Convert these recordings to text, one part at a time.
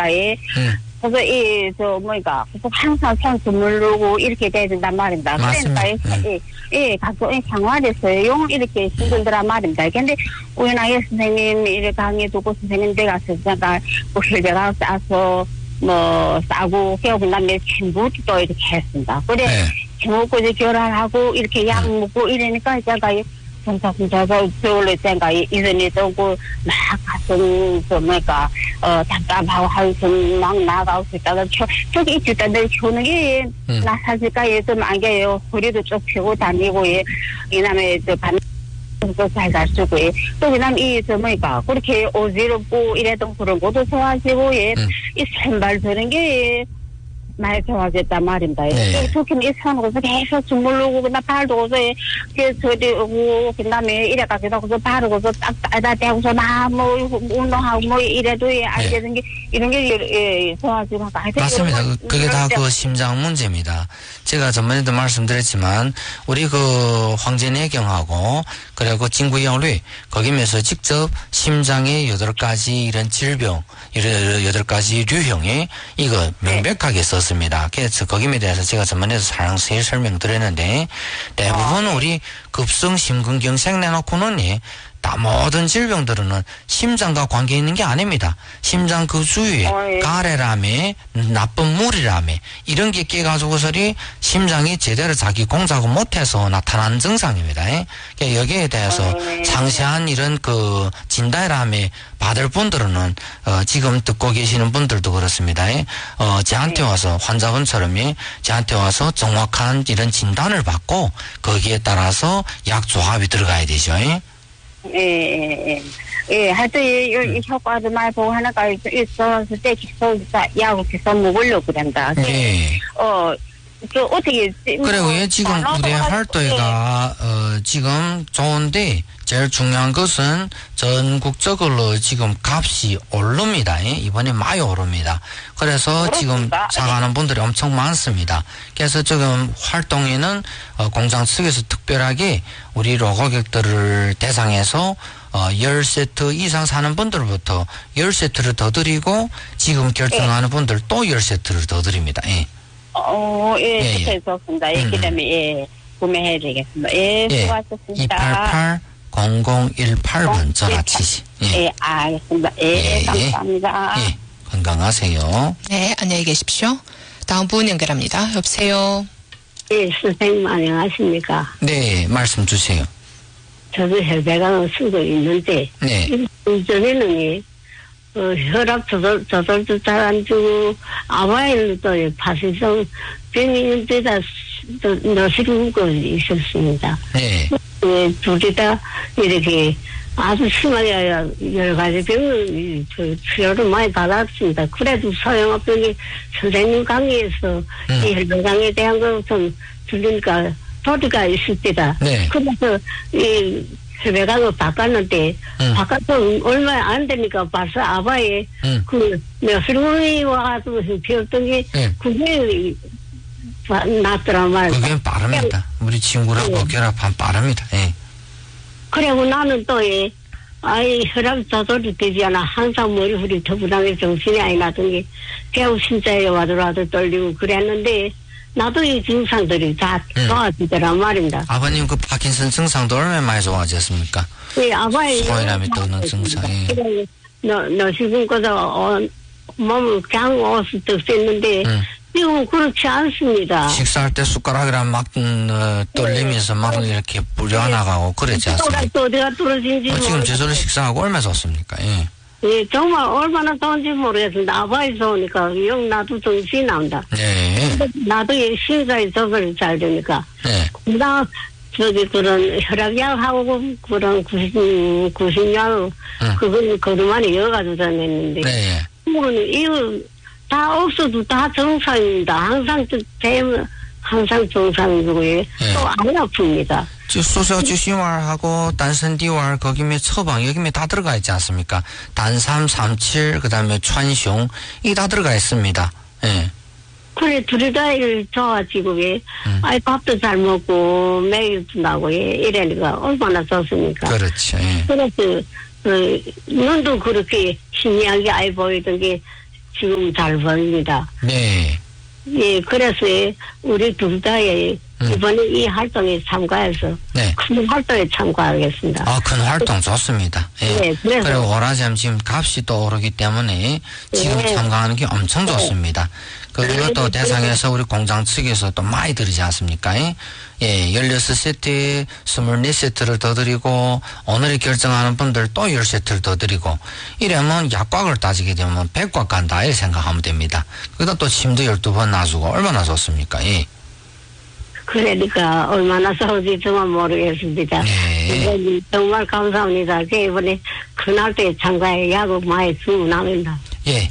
예. 그래서 계속 항상 손 주물르고 이렇게 돼야 된단 말입니다. 맞습니다. 그러니까 가끔 생활에서요 이렇게 힘들더란 말입니다. 근데 우연하게 선생님 이렇게 강의 두고 선생님 댁 가서 제가 혈배가 싸서 싸고 깨우고 난데 전부터 이렇게 했습니다. 그래 먹고 이제 결혼하고 이렇게 약 먹고 이러니까 제가 혼자서 겨울에 제가 이전에 또고 막 가슴 답답하고 한숨 막 나가고 있다가 저기 있다들 키우는 게 나 사실까 좀 안개요. 허리도 쭉 펴고 다니고 이남에 잘 가시고 또 그다음 그렇게 어지럽고 이랬던 그런 것도 좋아지고 이 선발 드는 게 많이 좋아졌단 말입니다. 특히 이 손으로서 계속 주물르고 그다음 발도 어서 저기 오고 그다음에 이래가지고 그래서 바르고서 딱다 대고서 운동하고 이래도 안 되는 게 이런 게 좋아지고 맞습니다. 그게 다 그 심장 문제입니다. 제가 전번에도 말씀드렸지만 우리 그 황제내경하고 그리고 진구영뢰 거기면서 직접 심장의 8가지 이런 질병 8가지 류형에 이거 명백하게 썼습니다. 그래서 거기에 대해서 제가 전번에도 상세히 설명드렸는데 대부분 우리 급성 심근경 생내놓고는 다 모든 질병들은 심장과 관계 있는 게 아닙니다. 심장 그 주위에 가래라며 나쁜 물이라며 이런 게 깨가지고서리 심장이 제대로 자기 공작을 못해서 나타나는 증상입니다. 여기에 대해서 상세한 이런 그 진단이라며 받을 분들은 지금 듣고 계시는 분들도 그렇습니다. 저한테 와서 환자분처럼 저한테 와서 정확한 이런 진단을 받고 거기에 따라서 약 조합이 들어가야 되죠. 하여튼 이 효과도 많이 보고 하나가 있었을 때 계속 약을 계속 먹으려고 그런다. 어떻게 그래 지금 우리 활동가 지금 좋은데 제일 중요한 것은 전국적으로 지금 값이 오릅니다. 이번에 많이 오릅니다. 그래서 지금 사가는 분들이 엄청 많습니다. 그래서 지금 활동에는 공장 측에서 특별하게 우리 로고객들을 대상해서 10세트 이상 사는 분들부터 10세트를 더 드리고 지금 결정하는 분들 또 10세트를 더 드립니다. 좋습니다. 그 다음에 구매해야 되겠습니다. 수고하셨습니다. 288-0018번 전화 치시. 알겠습니다. 감사합니다. 건강하세요. 네, 안녕히 계십시오. 다음 분 연결합니다. 여보세요. 선생님 안녕하십니까? 네, 말씀 주세요. 저도 혈배강을 쓰고 있는데 이전에는 혈압 조절도 잘 안 주고 아바일도 파실성 병이 때다 너시는 거 있었습니다. 둘이 다 이렇게 아주 심하게 여러 가지 병을 치료를 많이 받았습니다. 그래도 소용없던 게 선생님 강의에서 이 혈배강에 대한 거 좀 들으니까 도리가 있을 때다. 그래서 이 혈배강을 바꿨는데 바꿔서 얼마 안 되니까 벌써 아바에 내가 슬픔이 와가지고 배웠던 게 그게 낫더란 말이야. 그게 빠릅니다. 우리 친구라고 결합하면 빠릅니다. 그리고 나는 또 혈압 조절이 되지 않아. 항상 머리후리 터부당해 정신이 아니 나던 게 겨우 심장에 와도 떨리고 그랬는데 나도 이 증상들이 다 좋아지더란 말입니다. 아버님 그 파킨슨 증상도 얼마나 많이 좋아졌습니까? 아버님 소인함이 떠는 증상. 너 지금 거다 몸을 그냥 옷을 뜯었는데 지금 그렇지 않습니다. 식사할 때 숟가락이랑 막 떨리면서 막 이렇게 불려나가고 그러지 않습니까? 또 내가 떨어진지 지금 제대로 식사하고 얼마나 좋습니까? 정말 얼마나 좋은지 모르겠습니다. 아바이 좋으니까 영 나도 정신이 나온다. 나도 심장이 조절이 잘 되니까. 나 그런 혈압약하고 그런 구신약 그건 그동안에 여가지고 다녔는데 이거 다 없어도 다 정상입니다. 항상 정상이고요. 또 안 아픕니다. 소소주신왈하고 단선디왈 거기에 처방 여기에 다 들어가 있지 않습니까? 단삼, 삼칠 그다음에川芎 이게 다 들어가 있습니다. 그래 둘이 다 좋아지고 밥도 잘 먹고 매일도 나고 이러니까 얼마나 좋습니까? 그렇죠. 그래서 눈도 그렇게 희미하게 보이던 게 지금 잘 보입니다. 네. 예, 그래서 우리 둘 다의 이번에 이 활동에 참가해서 네. 큰 활동에 참가하겠습니다. 아, 큰 활동 좋습니다. 예. 네, 그래서 그리고 오라지am 지금 값이 또 오르기 때문에 지금 네. 참가하는 게 엄청 좋습니다. 그리고 또 대상에서 우리 공장 측에서 또 많이 드리지 않습니까? 예, 16세트에 24세트를 더 드리고, 오늘이 결정하는 분들 또 10세트를 더 드리고, 이러면 약곽을 따지게 되면 100곽 간다, 이렇게 생각하면 됩니다. 거기다 또 침도 12번 놔주고, 얼마나 좋습니까? 예. 그러니까 얼마나 싸우지 정말 모르겠습니다. 네. 정말 감사합니다. 이번에 큰 활동에 참가해 야구 많이 주문합니다. 예,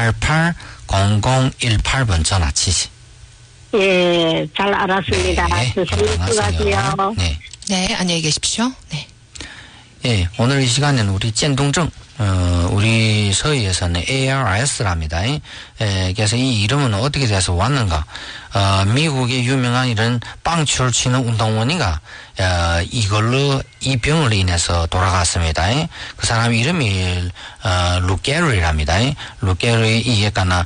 288-0018번 전화 치시. 예, 잘 알았습니다. 네, 수고하세요. 네. 네, 안녕히 계십시오. 네. 예, 오늘 이 시간에는 우리 젠동정, 우리 서희에서는 ARS랍니다. 그래서 이 이름은 어떻게 돼서 왔는가? 미국의 유명한 이런 빵추를 치는 운동원이가, 이걸로, 이 병으로 인해서 돌아갔습니다. 그 사람 이름이, 루게르랍니다. 루게르의 이해가나,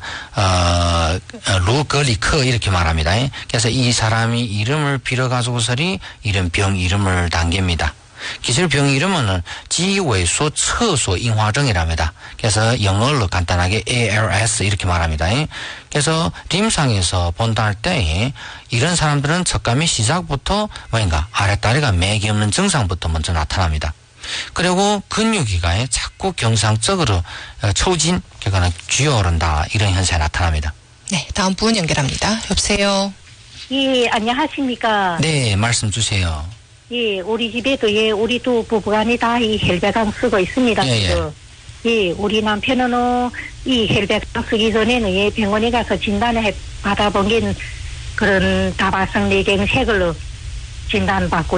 루거리크 이렇게 말합니다. 그래서 이 사람이 이름을 빌어가지고서리 이런 병 이름을 당깁니다. 기술병 이름은 지외소 처소 인화증이랍니다. 그래서 영어로 간단하게 ALS 이렇게 말합니다. 그래서 림상에서 본다 할 때 이런 사람들은 척감이 시작부터 뭔가 아랫다리가 맥이 없는 증상부터 먼저 나타납니다. 그리고 근육이가 자꾸 경상적으로抽筋, 그러니까 쥐어오른다 이런 현상이 나타납니다. 네, 다음 분 연결합니다. 여보세요. 예, 안녕하십니까. 네, 말씀 주세요. 예, 우리 집에도 우리 두 부부간이 다 이 혈배강 쓰고 있습니다. 예. 예, 우리 남편은 이 혈배강 쓰기 전에는 병원에 가서 진단을 받아본 게 그런 다발성 뇌경색으로 진단받고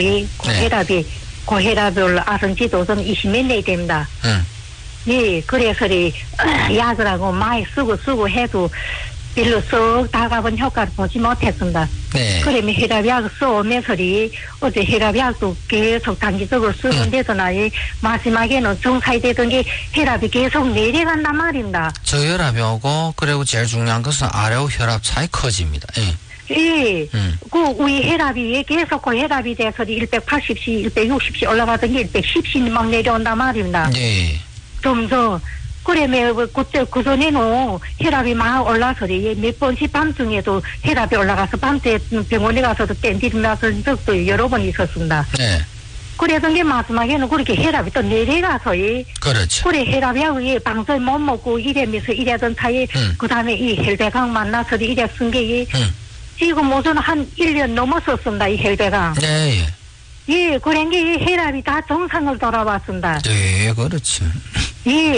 고혈압을 앓은 지도 좀 20몇 년이 됩니다. 예, 그래서 약을 하고 많이 쓰고 해도 별로 쏙 다가본 효과를 보지 못했습니다. 네. 그러면 혈압약을 써오면서 어제 혈압약도 계속 단기적으로 쓰는데도 마지막에는 정상되던 게 혈압이 계속 내려간단 말입니다. 저혈압이 오고 그리고 제일 중요한 것은 아래우 혈압 차이 커집니다. 예. 예. 그 우리 혈압이 계속 고혈압이 돼서 180씩 160씩 올라가던 게 110씩 막 내려온단 말입니다. 네. 점점 그러면 그전에는 혈압이 막 올라서 몇 번씩 밤중에도 혈압이 올라가서 밤새 병원에 가서도 땡기면서 적도 여러 번 있었습니다. 네. 그래서 게 마지막에는 그렇게 혈압이 또 내려가서 그렇죠. 그래 혈압하고 방송 못 먹고 이러면서 이러던 사이에 그 다음에 이 혈배강 만나서 이래 쓴 게 지금 우선 한 1년 넘었었습니다. 이 혈배강. 네. 예, 그런 게 혈압이 다 정상을 돌아왔습니다. 네, 그렇죠. 예,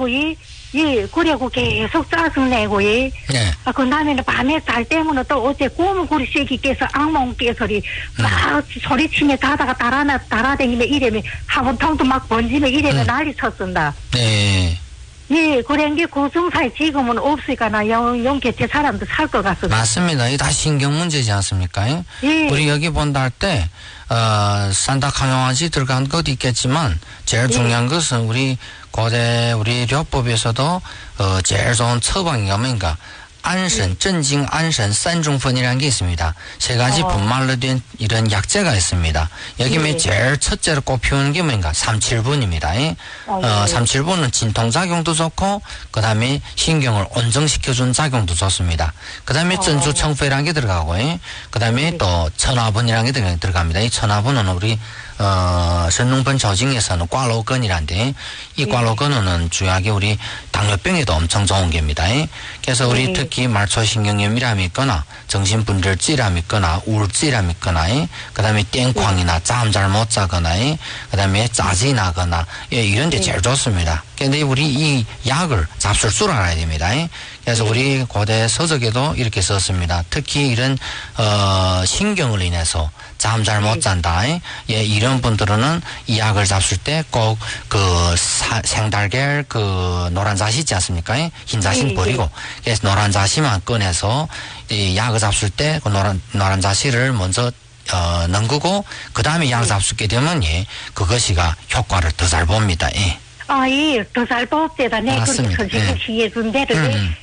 그리고 계속 짜증내고, 네. 그 다음에는 밤에 잘 때문에 또 어제 고무구리 새끼께서 악몽께서 막 소리치며 달아다니며 이러면 하원통도 막 번지며 이러면 난리 쳤습니다. 네. 예, 그런 게 고정사에 지금은 없으니까 영 곁에 사람도 살 것 같습니다. 맞습니다. 이게 다 신경 문제지 않습니까? 예. 우리 여기 본다 할 때, 산다카명화지 들어간 것도 있겠지만, 제일 중요한 것은 우리 고대, 우리 료법에서도, 제일 좋은 처방이 뭔가, 안선, 전징, 안선, 산중펀이라는 게 있습니다. 세 가지 분말로 된 이런 약재가 있습니다. 여기 제일 첫째로 꼽히는 게 뭔가 37분입니다. 37분은 진통작용도 좋고, 그 다음에 신경을 온정시켜준 작용도 좋습니다. 그 다음에 전주청포라는 게 들어가고, 그 다음에 또 천화분이라는 게 들어갑니다. 이 천화분은 우리 선농번 조직에서는 꽈로건이란데 이 꽈로건은 주요하게 우리 당뇨병에도 엄청 좋은 겁니다. 그래서 우리 특히 말초신경염이람이 있거나 정신분절질암이 있거나 우울질암이 있거나 그 다음에 땡쾅이나 잠 잘 못 자거나 그 다음에 짜증이 나거나 이런 데 제일 좋습니다. 근데 우리 이 약을 잡술 줄 알아야 됩니다. 그래서 우리 고대 서적에도 이렇게 썼습니다. 특히 이런 신경을 인해서 잠 잘 못 잔다. 이런 분들은 이 약을 잡술 때 꼭 그 생달걀 그 노란 자시 있지 않습니까? 흰 자시는 버리고 그래서 노란 자시만 꺼내서 이 약을 잡술 때 그 노란 자시를 먼저 넘기고 그 다음에 약을 잡수게 되면 그것이가 효과를 더 잘 봅니다. 더 잘 뽑대다. 네, 그렇게 선생님 시해준 대로